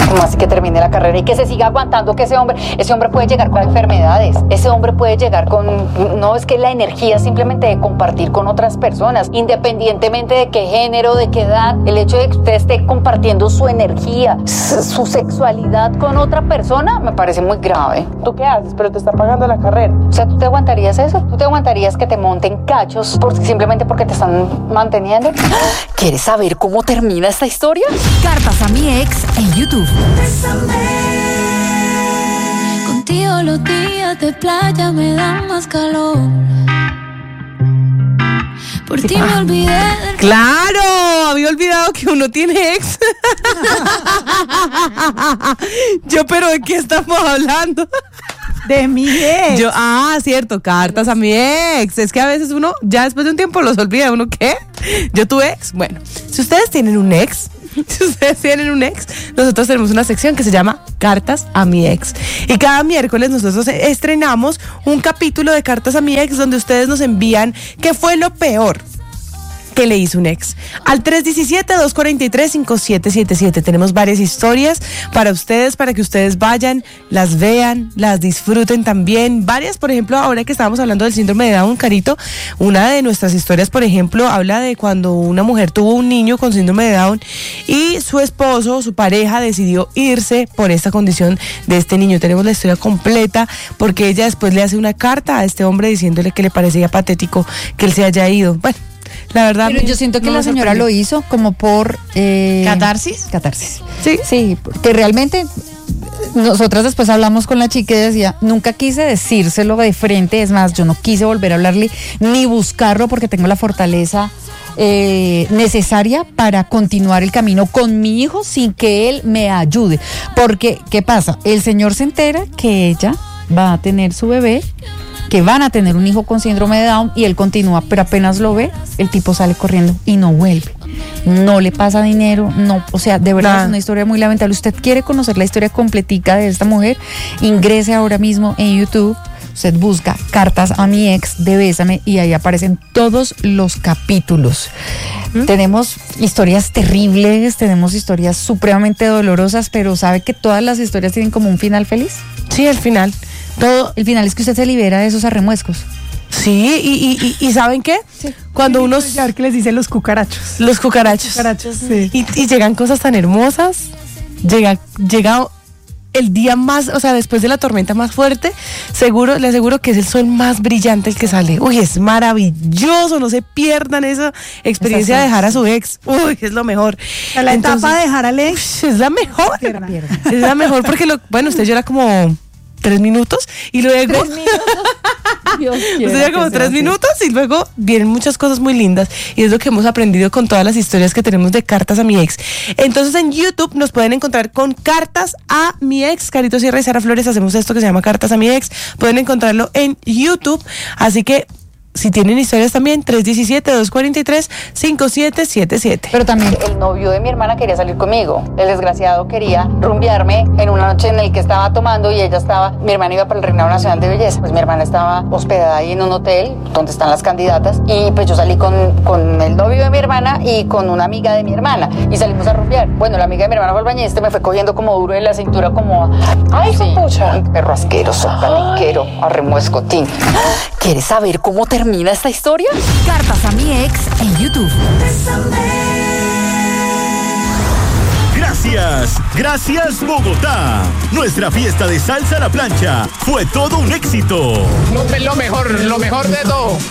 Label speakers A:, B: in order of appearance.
A: ¿Cómo así que termine la carrera y que se siga aguantando que ese hombre puede llegar con enfermedades? Ese hombre puede llegar con... No, es que la energía simplemente de compartir con otras personas, independientemente de qué género, de qué edad, el hecho de que usted esté compartiendo su energía, su sexualidad con otra persona, me parece muy grave.
B: ¿Tú qué haces? Pero te está pagando la carrera.
A: O sea, ¿tú te aguantarías eso? ¿Tú te aguantarías que te monten cachos simplemente porque te están manteniendo? ¿Quieres saber cómo termina esta historia?
C: Cartas a mi ex en YouTube.
D: Contigo los días de playa me dan más calor. Por ti me olvidé del...
E: ¡Claro! Había olvidado que uno tiene ex. Pero ¿de qué estamos hablando?
F: De mi ex.
E: Cierto, cartas a mi ex. Es que a veces uno, ya después de un tiempo los olvida. ¿Uno qué? ¿Yo tuve ex? Bueno, si ustedes tienen un ex, nosotros tenemos una sección que se llama Cartas a mi ex. Y cada miércoles nosotros estrenamos un capítulo de Cartas a mi ex donde ustedes nos envían qué fue lo peor que le hizo un ex. Al 317-243-5777. Tenemos varias historias para ustedes, para que ustedes vayan, las vean, las disfruten también. Varias, por ejemplo, ahora que estábamos hablando del síndrome de Down, Carito, una de nuestras historias, por ejemplo, habla de cuando una mujer tuvo un niño con síndrome de Down y su esposo, su pareja, decidió irse por esta condición de este niño. Tenemos la historia completa porque ella después le hace una carta a este hombre diciéndole que le parecía patético que él se haya ido. Bueno, la verdad.
G: Pero yo siento que la señora lo hizo como por...
E: ¿Catarsis?
G: Catarsis.
E: Sí.
G: Sí, porque realmente nosotras después hablamos con la chica y decía, nunca quise decírselo de frente, es más, yo no quise volver a hablarle ni buscarlo porque tengo la fortaleza necesaria para continuar el camino con mi hijo sin que él me ayude. Porque, ¿qué pasa? El señor se entera que ella va a tener su bebé, que van a tener un hijo con síndrome de Down y él continúa, pero apenas lo ve, el tipo sale corriendo y no vuelve. No le pasa dinero, no, o sea, de verdad es una historia muy lamentable. Usted quiere conocer la historia completica de esta mujer, ingrese ahora mismo en YouTube, usted busca Cartas a mi ex de Bésame y ahí aparecen todos los capítulos. Tenemos historias terribles, tenemos historias supremamente dolorosas, pero ¿sabe que todas las historias tienen como un final feliz?
E: Sí, el final.
G: El final es que usted se libera de esos arremuescos.
E: Sí, y ¿saben qué?
F: Sí.
E: Cuando uno...
F: que les dice los cucarachos.
E: Los cucarachos.
F: Sí.
E: Y llegan cosas tan hermosas. Llega el día más, o sea, después de la tormenta más fuerte, le aseguro que es el sol más brillante el que sale. Uy, es maravilloso, no se pierdan esa experiencia de dejar a su ex. Uy, es lo mejor.
F: Etapa de dejar al ex
E: es la mejor. Es la mejor porque, usted llora como 3 minutos y luego... Usted llega como 3 minutos y luego vienen muchas cosas muy lindas y es lo que hemos aprendido con todas las historias que tenemos de Cartas a mi ex. Entonces en YouTube nos pueden encontrar con Cartas a mi ex. Carito Sierra y Sara Flores hacemos esto que se llama Cartas a mi ex. Pueden encontrarlo en YouTube, así que si tienen historias también, 317-243-5777.
G: Pero también
A: el novio de mi hermana quería salir conmigo. El desgraciado quería rumbearme en una noche en la que estaba tomando y mi hermana iba para el Reinado Nacional de Belleza. Pues mi hermana estaba hospedada ahí en un hotel donde están las candidatas y pues yo salí con el novio de mi hermana y con una amiga de mi hermana y salimos a rumbear. Bueno, la amiga de mi hermana fue al baño y me fue cogiendo como duro en la cintura como... ¡Ay, sí, pucha! Un perro asqueroso, paniquero, arremuescotín. ¿Quieres saber cómo termina esta historia?
C: Cartas a mi ex en YouTube.
H: Gracias Bogotá. Nuestra fiesta de salsa a la plancha fue todo un éxito.
I: Lo mejor de todo.